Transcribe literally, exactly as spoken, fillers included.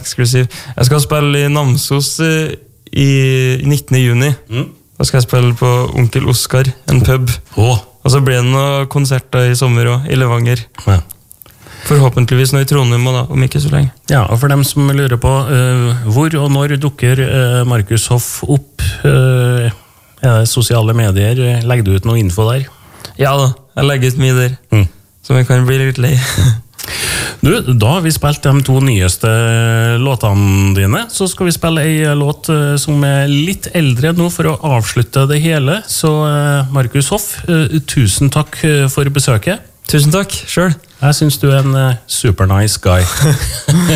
eksklusiv. Jeg skal spille i Namsos i nittende juni. Mm. Da skal jeg spille på Onkel Oskar, en pub. Oh. Og så blir det noen konserter i sommer også, i Levanger. Ja. Forhåpentligvis nå i Trondheim, da, om ikke så lenge. Ja, og for dem som lurer på, uh, hvor og når dukker uh, Markus Hoff opp? Uh, er det sosiale medier? Legger du ut noe info der? Ja da, jeg legger ut mye der. Mm. Så jeg kan bli litt lei. Du, da har vi spilt de to nyeste låtene dine. Så skal vi spille en låt uh, som er litt eldre nå for å avslutte det hele. Så uh, Markus Hoff, uh, tusen takk uh, for besøket. Tusen takk, selv. Jeg synes du er en uh, super nice guy.